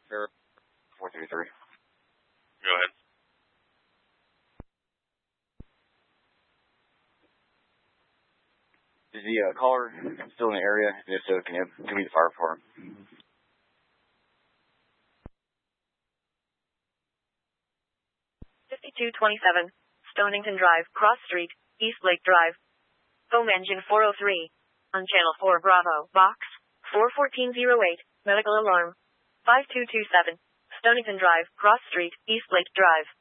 Sure. 433. Go ahead. Is the caller still in the area? And if so, can you give me the fire for him? 5227, Stonington Drive, Cross Street, East Lake Drive. Home engine 403. On Channel 4 Bravo, Box 41408, medical alarm. 5227, Stonington Drive, Cross Street, East Lake Drive.